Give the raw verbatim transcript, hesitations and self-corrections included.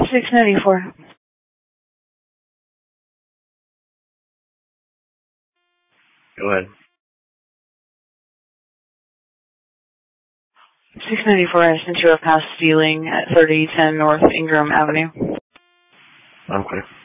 six ninety-four. Go ahead. six ninety-four, I sent you a past stealing at thirty ten North Ingram Avenue. Okay.